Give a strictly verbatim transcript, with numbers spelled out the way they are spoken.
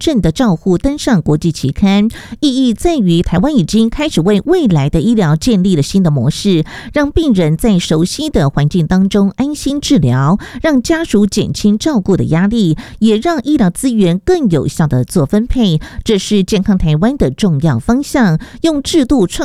症的照护登上国际期刊，意义在于台湾已经开始为未来的医疗建立了新的模式，让病人在熟悉的环境当中安心治疗，让家属减轻照顾的压力，也让医疗资源更有效的做分配。这是健康台湾的重要方向，用制度创